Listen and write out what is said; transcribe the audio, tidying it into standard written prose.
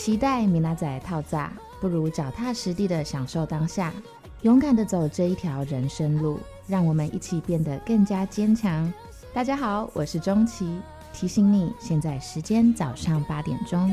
期待米娜仔套炸，不如脚踏实地的享受当下，勇敢的走这一条人生路，让我们一起变得更加坚强。大家好，我是钟琪，提醒你现在时间早上8点钟。